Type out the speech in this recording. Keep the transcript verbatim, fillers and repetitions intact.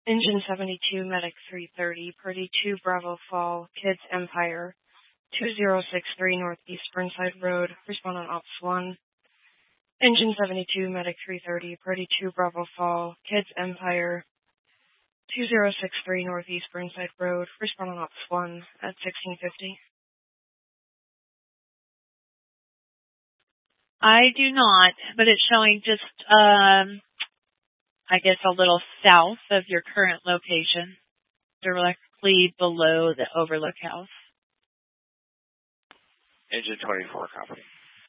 Engine seventy-two, Medic three thirty, Purdy two, Bravo Fall, Kids Empire, two zero six three Northeast Burnside Road, respond on Ops one. Engine seventy-two, Medic three thirty, Purdy two, Bravo Fall, Kids Empire, two zero six three Northeast Burnside Road, respond on Ops one at sixteen fifty. I do not, but it's showing just, um, I guess, a little south of your current location, directly below the Overlook House. Engine twenty-four, copy.